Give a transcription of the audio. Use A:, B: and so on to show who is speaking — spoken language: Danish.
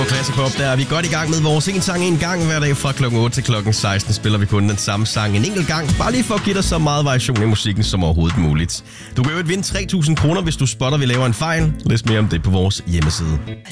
A: Classic Pop, der er vi godt i gang med vores en sang en gang hver dag fra klokken 8 til klokken 16 spiller vi kun den samme sang en enkelt gang, bare lige for at give dig så meget variation i musikken som overhovedet muligt. Du kan jo vinde 3.000 kroner, hvis du spotter, vi laver en fejl. Læs mere om det på vores hjemmeside.